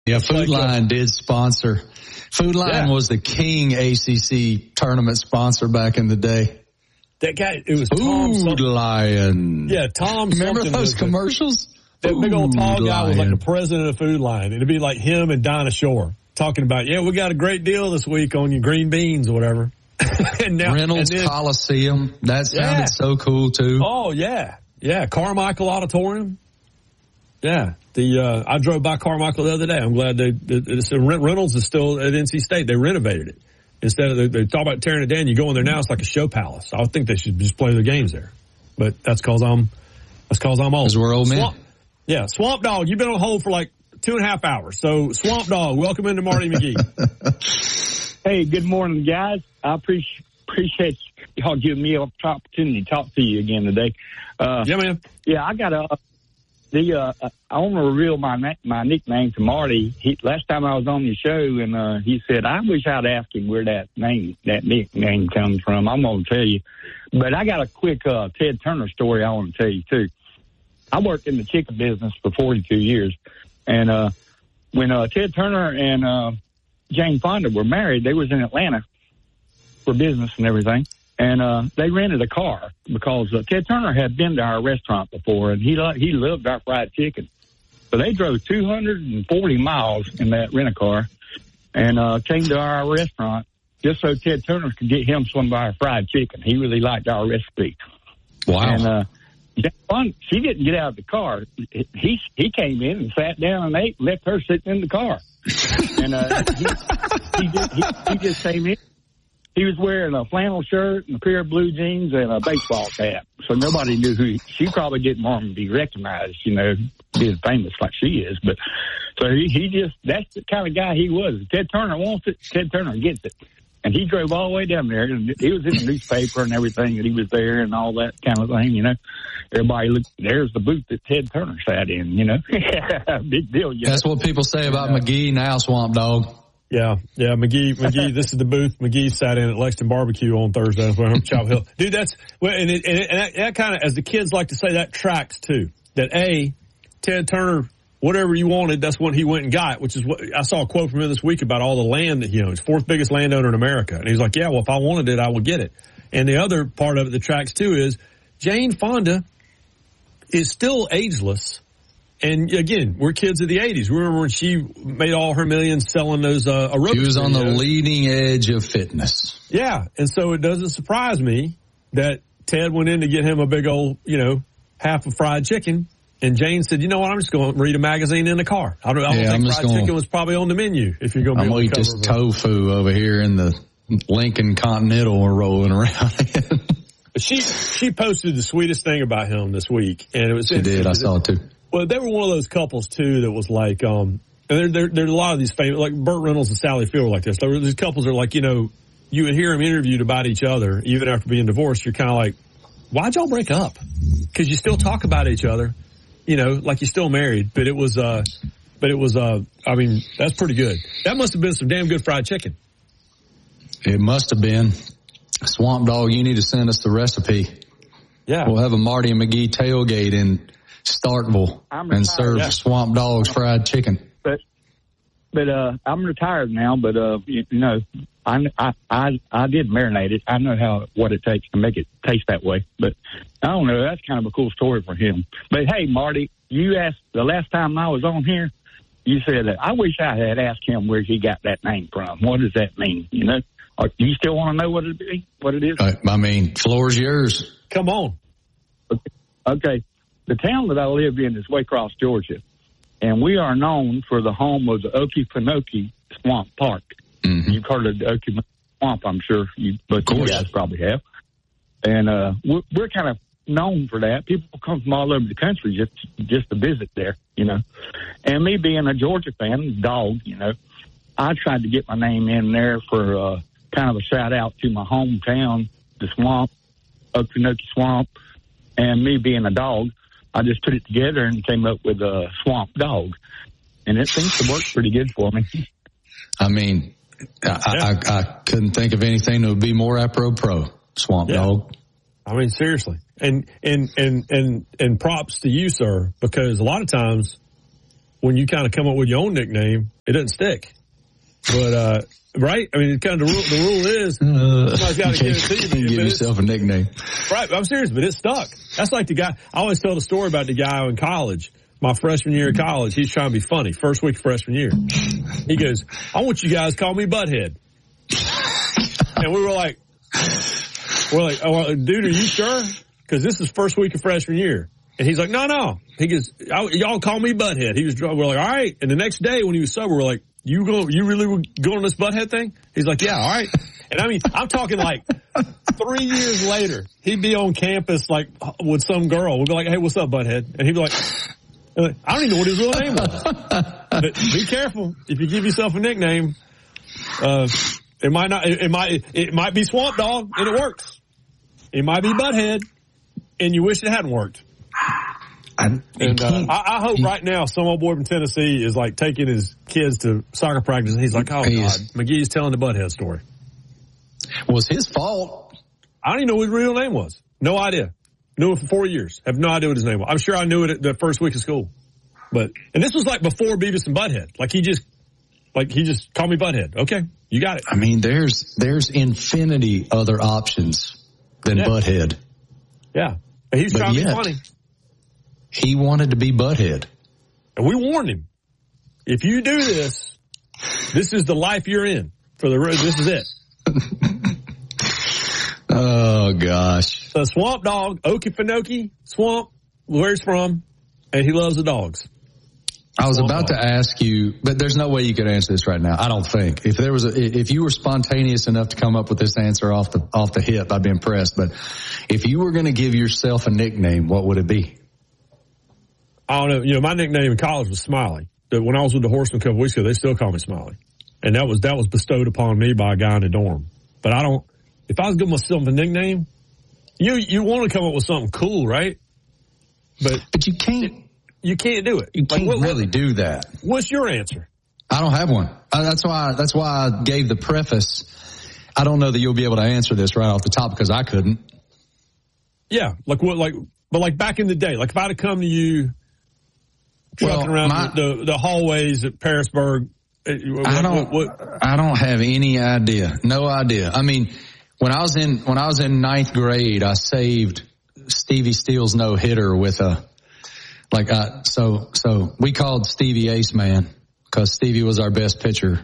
Yeah, Food Lion did sponsor. Food Lion was the king ACC tournament sponsor back in the day. That guy, it was Tom. Food Lion. Yeah, Tom. Remember those commercials? That big old tall guy was like the president of Food Lion. It'd be like him and Dinah Shore talking about, we got a great deal this week on your green beans or whatever. And now, Reynolds Coliseum. That sounded so cool too. Oh yeah. Yeah. Carmichael Auditorium. Yeah. I drove by Carmichael the other day. I'm glad Reynolds is still at NC State. They renovated it. Instead of they talk about tearing it down, you go in there now, it's like a show palace. I would think they should just play their games there. But that's cause I'm old. Because we're old men. Swamp Dog, you've been on hold for like 2.5 hours. So Swamp Dog, welcome into Marty McGee. Hey, good morning, guys. I appreciate y'all giving me an opportunity to talk to you again today. Yeah, man. Yeah, I got I want to reveal my nickname to Marty. Last time I was on your show, and he said, I wish I'd asked him where that nickname comes from. I'm going to tell you. But I got a quick Ted Turner story I want to tell you, too. I worked in the chicken business for 42 years. And when Ted Turner and Jane Fonda were married, they was in Atlanta for business and everything. And they rented a car because Ted Turner had been to our restaurant before, and he loved our fried chicken. So they drove 240 miles in that rent-a-car and came to our restaurant just so Ted Turner could get him some of our fried chicken. He really liked our recipe. Wow. And she didn't get out of the car. He came in and sat down and ate, left her sitting in the car. And he just came in. He was wearing a flannel shirt and a pair of blue jeans and a baseball cap. So nobody knew who she probably didn't want him to be recognized, being famous like she is. But so that's the kind of guy he was. Ted Turner wants it, Ted Turner gets it. And he drove all the way down there, and he was in the newspaper and everything that he was there and all that kind of thing, Everybody looked, there's the booth that Ted Turner sat in, Big deal, That's what people say about McGee now, Swamp Dog. Yeah, McGee, this is the booth McGee sat in at Lexington Barbecue on Thursday from Chapel Hill. Dude, that kind of, as the kids like to say, that tracks too. That Ted Turner, whatever you wanted, that's what he went and got, which is what I saw a quote from him this week about all the land that he owns. 4th biggest landowner in America. And he's like, yeah, well, if I wanted it, I would get it. And the other part of it that tracks too is Jane Fonda is still ageless. And again, we're kids of the 80s. Remember when she made all her millions selling those aerobics? She was on the leading edge of fitness. Yeah. And so it doesn't surprise me that Ted went in to get him a big old, half of fried chicken. And Jane said, you know what, I'm just going to read a magazine in the car. I don't think fried chicken was probably on the menu if you're going to be able to eat this tofu over here in the Lincoln Continental we're rolling around in. She posted the sweetest thing about him this week. And it was She did. I saw it too. Well, they were one of those couples too that was like, and there are a lot of these famous, like Burt Reynolds and Sally Field were like this. There were these couples that are like, you would hear them interviewed about each other, even after being divorced. You're kind of like, why'd y'all break up? Because you still talk about each other, like you're still married. But it was, I mean, that's pretty good. That must have been some damn good fried chicken. It must have been. Swamp Dog, you need to send us the recipe. Yeah. We'll have a Marty and McGee tailgate in Starkville and serve Swamp Dog's fried chicken. But I'm retired now. But I did marinate it. I know what it takes to make it taste that way. But I don't know. That's kind of a cool story for him. But hey, Marty, you asked the last time I was on here. You said that I wish I had asked him where he got that name from. What does that mean? Do you still want to know what it is? I mean, floor's yours. Come on. Okay. The town that I live in is Waycross, Georgia, and we are known for the home of the Okefenokee Swamp Park. Mm-hmm. You've heard of the Okefenokee Swamp, I'm sure, but you guys probably have. And we're kind of known for that. People come from all over the country just to visit there, And me being a Georgia fan, dog, I tried to get my name in there for kind of a shout out to my hometown, the swamp, Okefenokee Swamp, and me being a dog. I just put it together and came up with a Swamp Dog. And it seems to work pretty good for me. I mean, I couldn't think of anything that would be more apropos. Swamp Dog. I mean, seriously. And props to you, sir, because a lot of times when you kind of come up with your own nickname, it doesn't stick. But, right? I mean, kind of the rule is somebody's got to give it to you. Give yourself a nickname. Right. I'm serious, but it stuck. That's like the guy. I always tell the story about the guy in college. My freshman year of college, he's trying to be funny. First week of freshman year. He goes, I want you guys to call me Butthead. And we were like, oh, dude, are you sure? Because this is first week of freshman year. And he's like, no. He goes, y'all call me Butthead. He was drunk. We're like, all right. And the next day when he was sober, we're like, you really were going on this Butthead thing? He's like, yeah, all right. And I mean, I'm talking like 3 years later, he'd be on campus like with some girl. We'd be like, hey, what's up, Butthead? And he'd be like, I don't even know what his real name was. But be careful. If you give yourself a nickname, it might be Swamp Dog and it works. It might be Butthead and you wish it hadn't worked. I hope right now some old boy from Tennessee is like taking his kids to soccer practice and he's like, oh God, McGee's telling the Butthead story. Was his fault. I don't even know what his real name was. No idea. Knew it for 4 years. Have no idea what his name was. I'm sure I knew it at the first week of school. And this was like before Beavis and Butthead. He just called me Butthead. Okay, you got it. I mean, there's infinity other options than Butthead. Yeah. And he's trying to be funny. He wanted to be Butthead. And we warned him. If you do this is the life you're in. This is it. Oh, gosh. So Swamp Dog, Okefenokee, Swamp, where he's from, and he loves the dogs. I was about to ask you, but there's no way you could answer this right now. I don't think. If you were spontaneous enough to come up with this answer off the hip, I'd be impressed. But if you were going to give yourself a nickname, what would it be? I don't know. You know, my nickname in college was Smiley. When I was with the Horsemen a couple weeks ago, they still call me Smiley. And that was bestowed upon me by a guy in the dorm. But if I was giving myself a nickname, you want to come up with something cool, right? But you can't. You can't do it. You can't really do that. What's your answer? I don't have one. That's why I gave the preface. I don't know that you'll be able to answer this right off the top because I couldn't. Yeah, but back in the day, like if I'd have come to you trucking around the hallways at Parisburg. I don't have any idea. No idea. I mean, when I was in ninth grade, I saved Stevie Steele's no-hitter with so we called Stevie Ace Man because Stevie was our best pitcher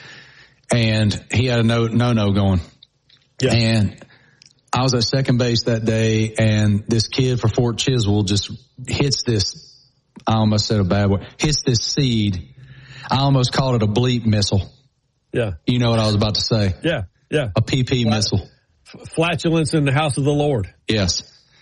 and he had a no going. Yeah. And I was at second base that day and this kid for Fort Chiswell just hits this, I almost said a bad word, hits this seed. I almost called it a bleep missile. Yeah. You know what I was about to say? Yeah. Yeah. A PP missile. Flatulence in the house of the Lord. Yes.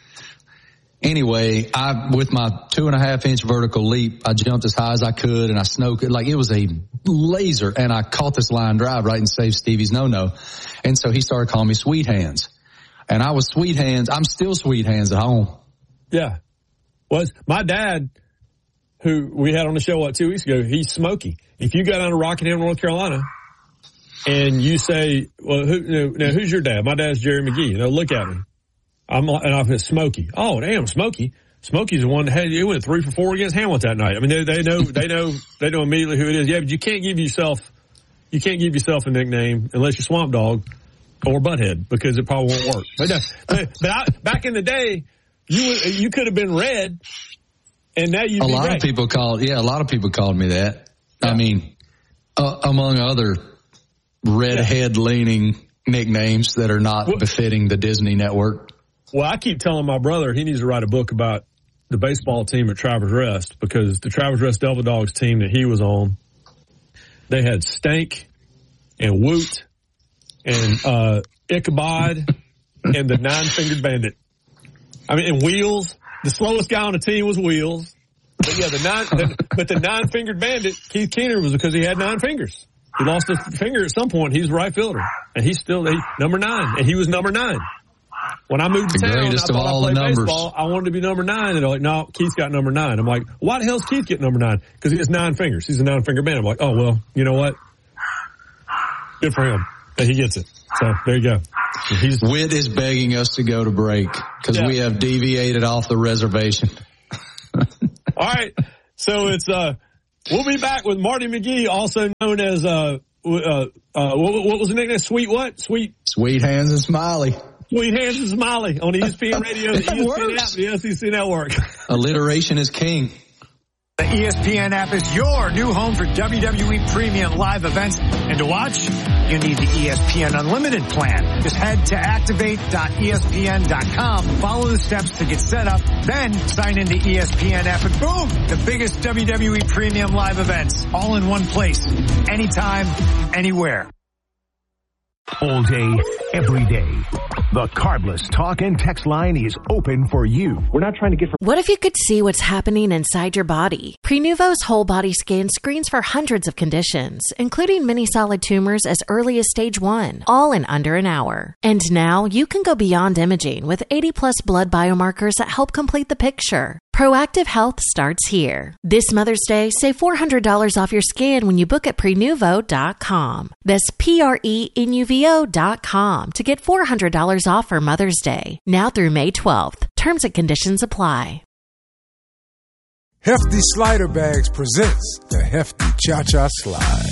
Anyway, with my 2.5-inch vertical leap, I jumped as high as I could and I snowed it like it was a laser and I caught this line drive right and saved Stevie's no-no. And so he started calling me Sweet Hands. And I was Sweet Hands. I'm still Sweet Hands at home. Yeah. My dad, who we had on the show 2 weeks ago, he's Smokey. If you go down to Rockingham, North Carolina, and you say, well, who's your dad? My dad's Jerry McGee. Look at me. I've hit Smokey. Oh, damn, Smokey. Smokey's the one that he went 3 for 4 against Hamlet that night. I mean, they know immediately who it is. Yeah, but you can't give yourself a nickname unless you're Swamp Dog or Butthead because it probably won't work. But back in the day, you could have been Red. And now you a lot of people called me that. Yeah. I mean, among other redhead leaning nicknames that are not befitting the Disney network. Well, I keep telling my brother he needs to write a book about the baseball team at Travers Rest because the Travers Rest Devil Dogs team that he was on, they had Stank and Woot and Ichabod and the Nine-Fingered Bandit. I mean, and Wheels. The slowest guy on the team was Wheels. But yeah, the Nine-Fingered Bandit, Keith Keener, was because he had 9 fingers. He lost a finger at some point. He was a right fielder. And he's still number 9. And he was number 9. When I moved to town, I thought I played baseball. I wanted to be number 9. And they're like, no, Keith's got number 9. I'm like, why the hell's Keith get number 9? Because he has 9 fingers. He's a 9-finger bandit. I'm like, oh, well, you know what? Good for him. But he gets it. So there you go. Whit is begging us to go to break because we have deviated off the reservation. All right. So it's We'll be back with Marty McGee, also known as, what was the nickname? Sweet what? Sweet Hands and Smiley. Sweet Hands and Smiley on ESPN Radio, the ESPN app, the SEC Network. Alliteration is king. The ESPN app is your new home for WWE Premium live events. And to watch, you need the ESPN Unlimited plan. Just head to activate.espn.com, follow the steps to get set up, then sign into ESPN app, and boom, the biggest WWE Premium live events, all in one place, anytime, anywhere. All day, every day. The Cardless Talk and Text line is open for you. We're not trying to get... What if you could see what's happening inside your body? Prenuvo's whole body scan screens for hundreds of conditions, including many solid tumors as early as stage 1, all in under an hour. And now you can go beyond imaging with 80-plus blood biomarkers that help complete the picture. Proactive health starts here. This Mother's Day, save $400 off your scan when you book at Prenuvo.com. That's Prenuvo.com to get $400 off for Mother's Day. Now through May 12th. Terms and conditions apply. Hefty Slider Bags presents the Hefty Cha-Cha Slide.